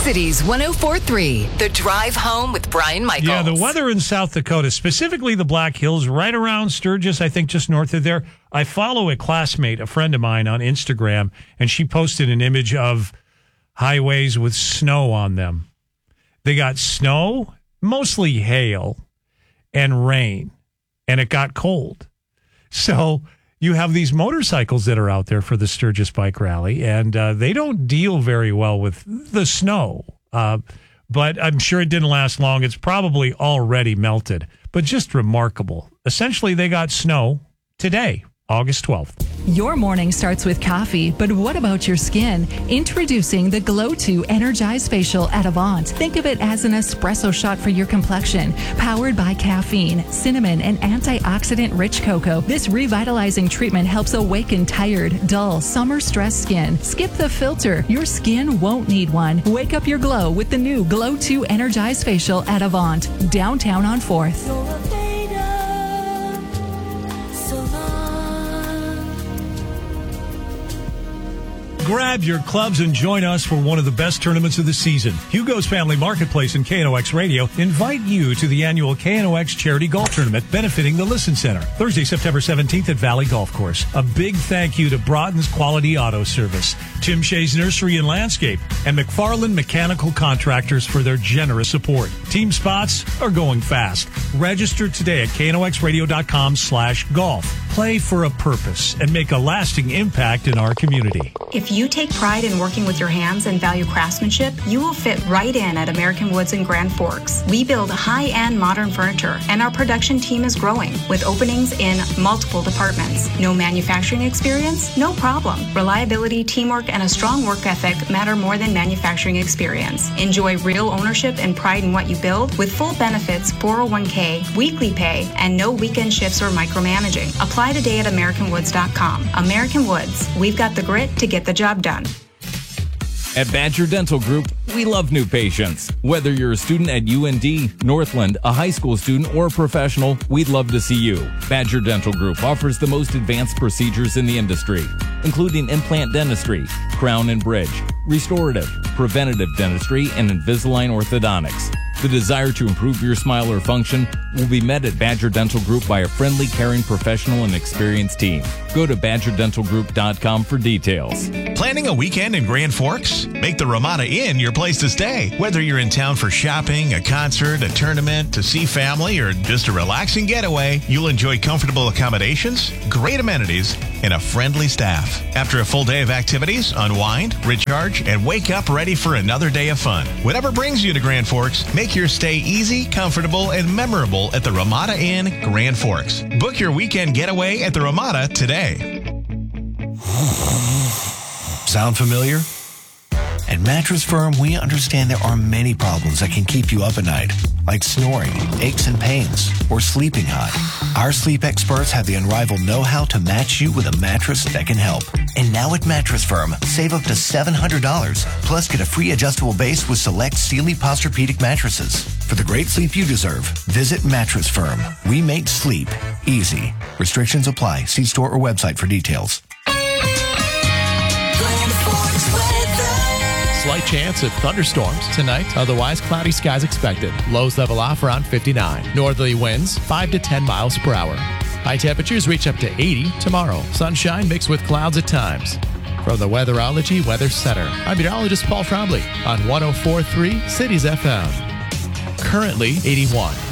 Cities 104.3, The Drive Home with Brian Michaels. Yeah, the weather in South Dakota, specifically the Black Hills, right around Sturgis, I think just north of there. I follow a classmate, a friend of mine on Instagram, and she posted an image of highways with snow on them. They got snow, mostly hail, and rain, and it got cold. So you have these motorcycles that are out there for the Sturgis Bike Rally, and they don't deal very well with the snow. But I'm sure it didn't last long. It's probably already melted, but just remarkable. Essentially, they got snow today, August 12th. Your morning starts with coffee, but what about your skin? Introducing the Glow 2 Energize Facial at Avant. Think of it as an espresso shot for your complexion. Powered by caffeine, cinnamon, and antioxidant-rich cocoa, this revitalizing treatment helps awaken tired, dull, summer-stressed skin. Skip the filter. Your skin won't need one. Wake up your glow with the new Glow 2 Energize Facial at Avant, downtown on 4th. Grab your clubs and join us for one of the best tournaments of the season. Hugo's Family Marketplace and KNOX Radio invite you to the annual KNOX Charity Golf Tournament benefiting the Listen Center. Thursday, September 17th at Valley Golf Course. A big thank you to Broughton's Quality Auto Service, Tim Shea's Nursery and Landscape, and McFarland Mechanical Contractors for their generous support. Team spots are going fast. Register today at knoxradio.com/golf. Play for a purpose and make a lasting impact in our community. If you take pride in working with your hands and value craftsmanship, you will fit right in at American Woods in Grand Forks. We build high-end modern furniture, and our production team is growing with openings in multiple departments. No manufacturing experience? No problem. Reliability, teamwork, and a strong work ethic matter more than manufacturing experience. Enjoy real ownership and pride in what you build with full benefits, 401k, weekly pay, and no weekend shifts or micromanaging. Apply today at AmericanWoods.com. American Woods, we've got the grit to get the job done. At Badger Dental Group, we love new patients. Whether you're a student at UND, Northland, a high school student, or a professional, we'd love to see you. Badger Dental Group offers the most advanced procedures in the industry, including implant dentistry, crown and bridge, restorative, preventative dentistry, and Invisalign orthodontics. The desire to improve your smile or function will be met at Badger Dental Group by a friendly, caring, professional, and experienced team. Go to BadgerDentalGroup.com for details. Planning a weekend in Grand Forks? Make the Ramada Inn your place to stay. Whether you're in town for shopping, a concert, a tournament, to see family, or just a relaxing getaway, you'll enjoy comfortable accommodations, great amenities, and a friendly staff. After a full day of activities, unwind, recharge, and wake up ready for another day of fun. Whatever brings you to Grand Forks, make your stay easy, comfortable, and memorable at the Ramada Inn, Grand Forks. Book your weekend getaway at the Ramada today. Sound familiar? At Mattress Firm, we understand there are many problems that can keep you up at night, like snoring, aches and pains, or sleeping hot. Our sleep experts have the unrivaled know-how to match you with a mattress that can help. And now at Mattress Firm, save up to $700, plus get a free adjustable base with select Sealy Posturepedic mattresses. For the great sleep you deserve, visit Mattress Firm. We make sleep easy. Restrictions apply. See store or website for details. Slight chance of thunderstorms tonight. Otherwise, cloudy skies expected. Lows level off around 59. Northerly winds 5 to 10 miles per hour. High temperatures reach up to 80 tomorrow. Sunshine mixed with clouds at times. From the Weatherology Weather Center, I'm meteorologist Paul Trombley on 104.3 Cities FM. Currently 81.